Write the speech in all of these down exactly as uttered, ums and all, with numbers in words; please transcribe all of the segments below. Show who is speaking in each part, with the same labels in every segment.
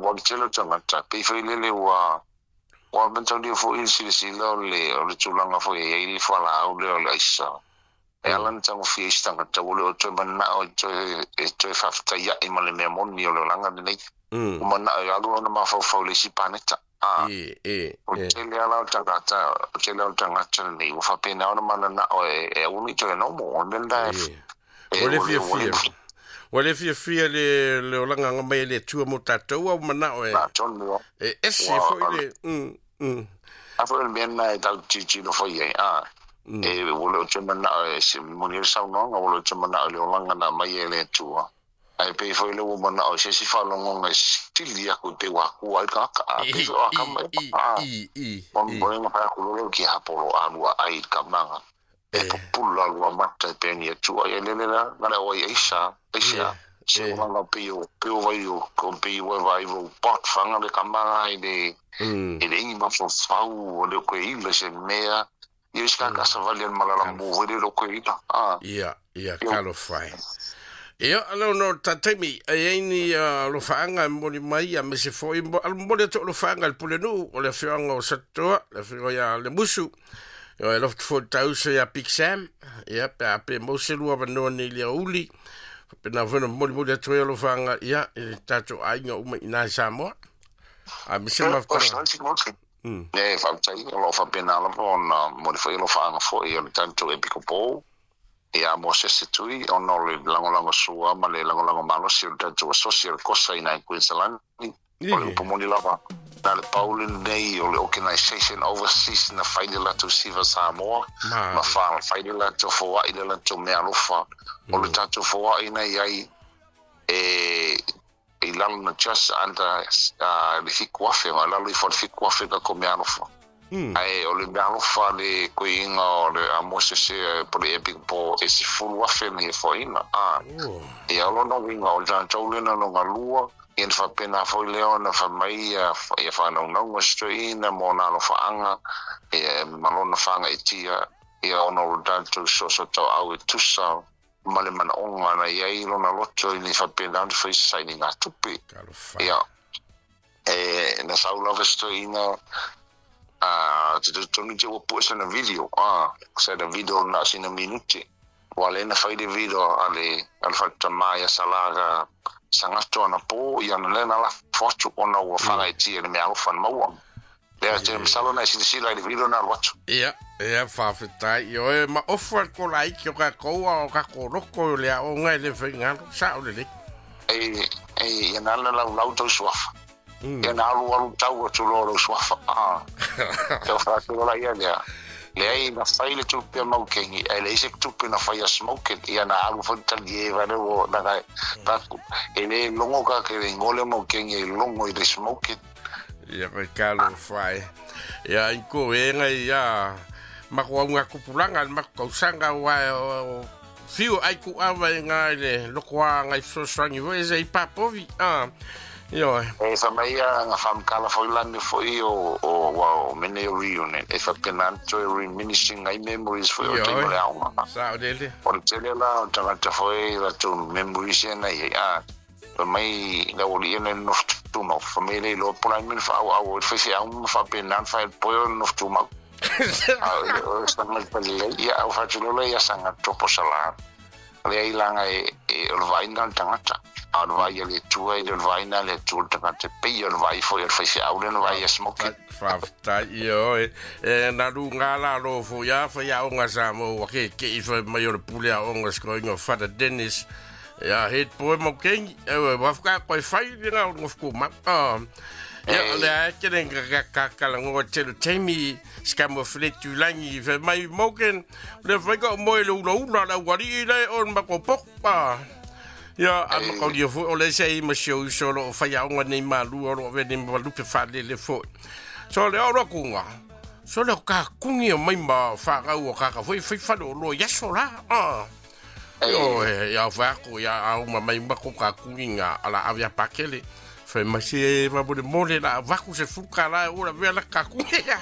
Speaker 1: wa chelo tanga ta pe foi le le wa wa ben tau dia fo il si si lo le o le tulanga fo e il fo la o le le isa e alan tanga fiesta nga ta o to mana o to e to fa fa ya e male me mon ni o le langa de nei o mana ya do na ma fo fo le si paneta ah
Speaker 2: e e
Speaker 1: o tele ala tanga ta o tele ala tanga ta nei o fa pena o mana na o e o ni to no mo den da
Speaker 2: o le fia fia o le fia fia le le o langa nga mai le tua mo tatou au mana o e e ese fo le mm mm
Speaker 1: a fo le mena e tal chichi no fo ye ah e o le o mana e se monir sa no o le o mana le o langa na mai le tua ai pe fo le o mana o se si fa lo ngo stilia ko te wa ku ai ka ka pe o ka mai ah i i on bo nga pa ku lo ki apolo alua ai ka manga e popula alua mata pe ni tua ye le le na na o ye isa isa se o nga pio pio vai o ko pio vai o pot fanga le kamanga i de e le ngi ma fo fau o le ko ile se mea ye ska ka sa vale malala mo vele lo ko ita ah
Speaker 2: ia ia kalo fai e alo no tatemi ai ni lo fanga mo ni mai a me se foi al mo le to lo fanga al pulenu o le fianga o sato le fianga ya le musu e lo fo tausa ya pixam ia pe pe mo se lu avano ni le uli pena vena mo mo le to lo fanga ia e tato ai nga uma ina samo a me se ma
Speaker 1: mm e fa tai lo fa pena lo na mo le foi lo fanga fo e tanto e pico po e a mo se situi ono le lango lango sua ma le lango lango malo si tanto social cosa in Queensland o le pomoni lava na le Pauline Day o le organization overseas na faila to Siva Samoa ma fa faila to fo ai le to me alofa o le tanto fo ai na ai e e lana just anda a le fikwafe ma la le for fikwafe ka come alofa ai o le alofa le koinga o le amose se por epic po e si full wafe ni fo ina ah e alo no winga o jan tolena no galua in fa pena fo leona fa mai e fa no no streina mo na no fa anga e malona fanga e tia e ono tanto so so to au tu sa male man onga na ye lo na loto ni fa pena fa sai na tupi ya e na sa love streina ah tu tu ni jo post na video ah se da video na sina minuti wale na fa de video ale al fatta mai salaga sangato na po ya na na la foto ona o fanga e tia me ao fan mau le te msalo na si la de video na watch
Speaker 2: ia ia fa feta yo e ma offer ko lai ki ka ko o ka ko ro ko le o ngai le finga sa o le
Speaker 1: e e ya na la la la to swafa ya na lu lu tau to lo swafa ah to fa to la ya ya le ai na faile tu pe mau kengi e le se tu pe na faia smoke e na alu fonta die va no na ga ta e le longo ka ke ngole mau kengi e longo i de smoke
Speaker 2: ia pe kalo fai ia i ko e ngai ia ma ko nga kupulanga ma ko sanga wa fiu ai ku ava ngai le lo kwa ngai so strangi ve se papovi ah yo
Speaker 1: e fa mai nga fam kala fo lande fo io o wow mene reunion e fa penanto e reminiscing ai memories fo o te le alma
Speaker 2: sa dele
Speaker 1: por tele la tanga fo e la tu memories na ia fa mai la oli en no tu no family lo por mai fa o fa se un fa penan fa el pollo no tu ma ah sta mal pelle ia o fa tulo ia sanga topo sala le ai langa e o vai ngal tanga al vai le tua e vai na le tua tanga te pe o vai fo e fa se au le vai smoke
Speaker 2: fa ta io e na lunga la lo fo ya fa ya unga sa mo ke ke i fa mai o pule a unga sko ngo fa da Dennis ya het po mo ken e wa fa ko fa i nga ngo ko ma ah ya le ke den ka ka ka la ngo te te mi skamo fletu langi fa mai mo ken le fa ko mo lo lo la wa ri le on ma ko pok pa ya am ko dia fo o le sei ma show solo fa ya ngo nei malu o ve ni malu pe fa le le fo so le ora kunga so le ka kungi mai ma fa ga o ka ka foi foi fa lo ya so la ah yo ya fa ko ya au ma mai ma ko ka kunga ala avia pakele fa ma si va bo de mole la va ku se fuka la o la ve la ka kunga
Speaker 1: ya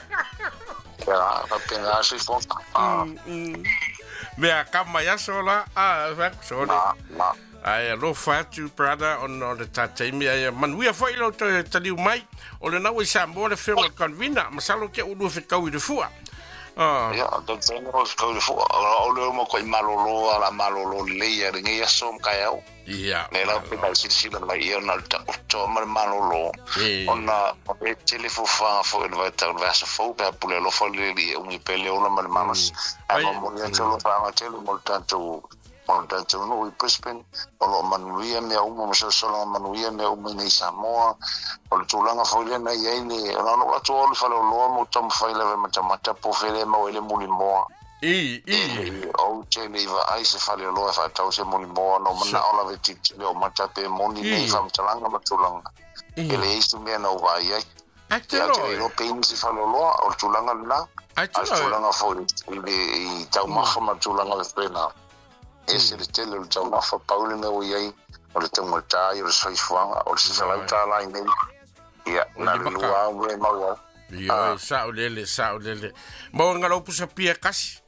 Speaker 1: va pena se fonta ah
Speaker 2: me a kama ya so la ah va so Ai lo fatu brother on on the tatemi ai manuia foi lo te taliu mai o le nau isa mo le fenga convina masalo ke ulu fe kau de fua. Ah.
Speaker 1: Ya, dan fenga o kau de fua. O le mo ko malolo ala malolo le ya ngi asom kayau.
Speaker 2: Iya.
Speaker 1: Ne la pe ka sila mai ia na ta to mal malolo. Ona o telefo fa fo el vai ta verso fo pe pule lo fo le li un pele ona mal manos. Ama mo ya tolo fa ma telo mo tanto on tanto no i Brisbane o lo manuia me o mo so solo manuia me o me Samoa o le tulanga fo le na ia ni ona no atu o le fa lo mo tam fa le mata mata po fele mo ele mo mo.
Speaker 2: I i
Speaker 1: o te leva ai se fa le lo fa tau se mo mo no mana o la veti o mata pe mo ni nei fa mtalanga matulanga ele istu me no vai ai
Speaker 2: Atelo
Speaker 1: o pe ni se fa lo o tulanga na
Speaker 2: Atelo
Speaker 1: tulanga fo le i tau ma fa matulanga le pena ese le tele o tau ma fa paule me o ai o le tau tai o le sai fuanga o se sala ta la nei ia na lua we ma wa
Speaker 2: ia sa o lele sa o lele mo ngalo pusa pia kasi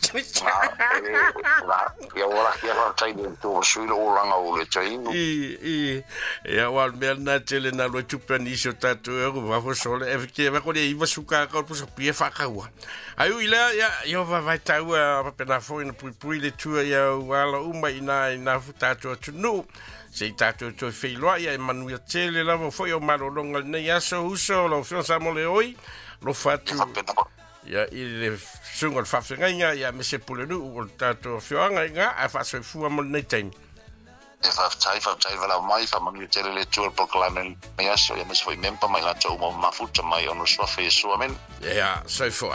Speaker 1: ya ora que ela tá indo to suilo oranga o le taino
Speaker 2: i i ya wal merna tele na lo tupaniso tatu e va fo sole e que va con i va suka ka po so pie fa ka wa ai ila ya yo va vai ta wa pena fo in pui pui le tu ya wala uma ina ina tatu tu no se tatu to fe lo ya manuia tele la fo yo malo longa ne ya so uso lo fo sa mo le oi lo fatu ya il sungo fa fenga ya me se pulenu o tato fianga nga a fa so fu mo nei time
Speaker 1: e fa tai fa tai va la mai fa manu tele le tour proclamen me aso ya me foi mempa mai la to mo ma futa mai ono so fe so amen
Speaker 2: ya so fo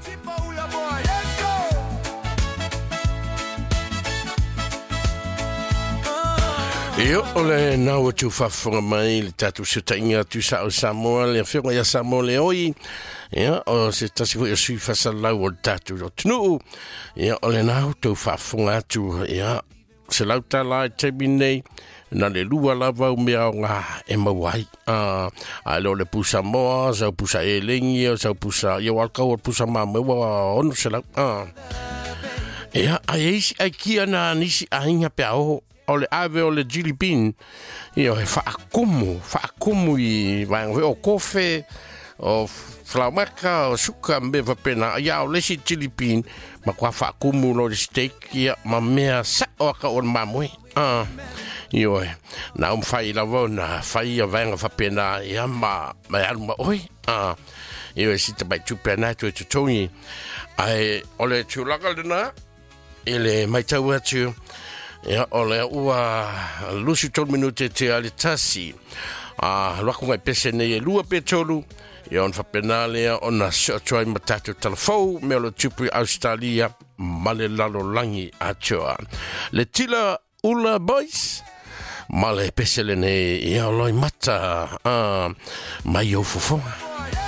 Speaker 2: Io ole na o tu fa fonga mai le tatu se tainga tu sa o Samoa le fenga ya Samoa le oi ya o se tasi fo sui fa sa la o tatu o tnu ya ole na o tu fa fonga tu ya se la ta la te binei na le lua la va o mea nga e mawai a a lo le pusa moa sa pusa e lengi sa pusa yo al ka o pusa ma me wa ono se la a ya ai ai ki ana nisi a inga pe o o le ave o le Jilly Bean io e fa akumu fa akumu i vai o kofe o flaumarka o suka me va pena ia o le si Jilly Bean ma kwa fa akumu lo le steak ia ma mea sa o ka o mamoi ah io e na um fai la vona fai a venga fa pena ia ma ma alma oi ah io e si te bai tu pena tu tu toni ai o le chulaga na ele mai tau atu ya ole ua lusi tol minute te ale tasi a lako ngai pese nei lua petolu ya on fa penale on so try matatu telefo me lo tupu Australia male lalo langi achoa le tila ula boys male pese le nei ya loi mata a mai o fofo